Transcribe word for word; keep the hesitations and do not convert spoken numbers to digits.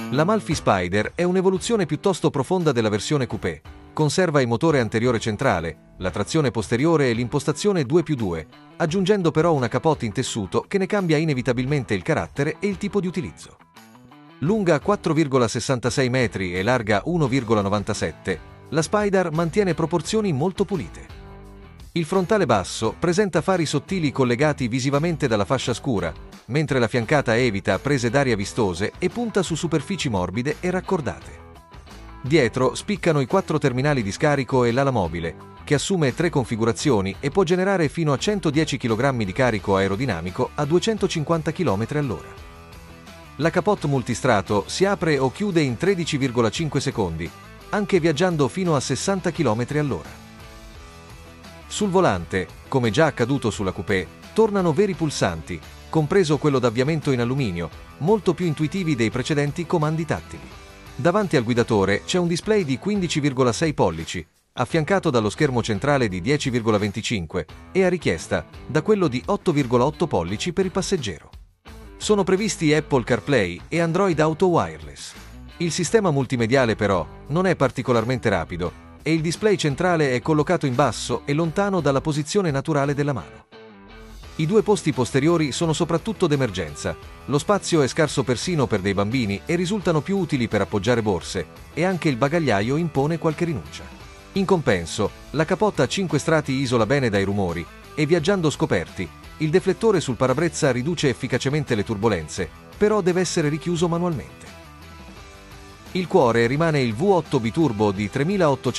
L'Amalfi Spider è un'evoluzione piuttosto profonda della versione coupé. Conserva il motore anteriore centrale, la trazione posteriore e l'impostazione due più due, aggiungendo però una capote in tessuto che ne cambia inevitabilmente il carattere e il tipo di utilizzo. Lunga quattro virgola sessantasei metri e larga uno virgola novantasette, la Spider mantiene proporzioni molto pulite. Il frontale basso presenta fari sottili collegati visivamente dalla fascia scura, mentre la fiancata evita prese d'aria vistose e punta su superfici morbide e raccordate. Dietro spiccano i quattro terminali di scarico e l'ala mobile, che assume tre configurazioni e può generare fino a centodieci chilogrammi di carico aerodinamico a duecentocinquanta chilometri all'ora. La capote multistrato si apre o chiude in tredici virgola cinque secondi, anche viaggiando fino a sessanta chilometri all'ora. Sul volante, come già accaduto sulla coupé, tornano veri pulsanti, compreso quello d'avviamento in alluminio, molto più intuitivi dei precedenti comandi tattili. Davanti al guidatore c'è un display di quindici virgola sei pollici, affiancato dallo schermo centrale di dieci virgola venticinque e a richiesta da quello di otto virgola otto pollici per il passeggero. Sono previsti Apple CarPlay e Android Auto Wireless. Il sistema multimediale però non è particolarmente rapido e il display centrale è collocato in basso e lontano dalla posizione naturale della mano. I due posti posteriori sono soprattutto d'emergenza, lo spazio è scarso persino per dei bambini e risultano più utili per appoggiare borse, e anche il bagagliaio impone qualche rinuncia. In compenso, la capote a cinque strati isola bene dai rumori, e viaggiando scoperti, il deflettore sul parabrezza riduce efficacemente le turbolenze, però deve essere richiuso manualmente. Il cuore rimane il V otto biturbo di tremilaottocento